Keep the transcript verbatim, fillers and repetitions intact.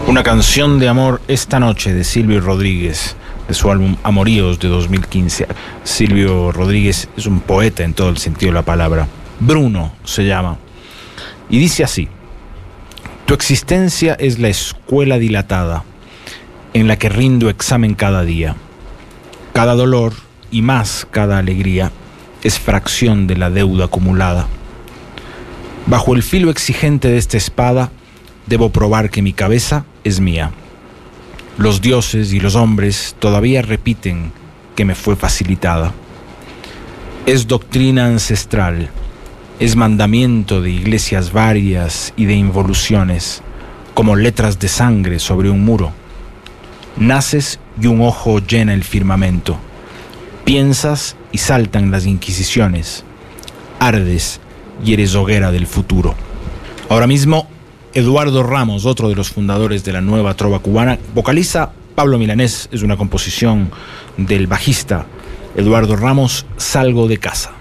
Una canción de amor esta noche de Silvio Rodríguez, de su álbum Amoríos de dos mil quince. Silvio Rodríguez es un poeta en todo el sentido de la palabra. Bruno se llama. Y dice así: tu existencia es la escuela dilatada en la que rindo examen cada día. Cada dolor y más cada alegría es fracción de la deuda acumulada. Bajo el filo exigente de esta espada debo probar que mi cabeza es mía. Los dioses y los hombres todavía repiten que me fue facilitada. Es doctrina ancestral, es mandamiento de iglesias varias y de involuciones, como letras de sangre sobre un muro. Naces y un ojo llena el firmamento. Piensas y saltan las inquisiciones. Ardes y eres hoguera del futuro. Ahora mismo, Eduardo Ramos, otro de los fundadores de la nueva trova cubana, vocaliza Pablo Milanés, es una composición del bajista Eduardo Ramos, Salgo de casa.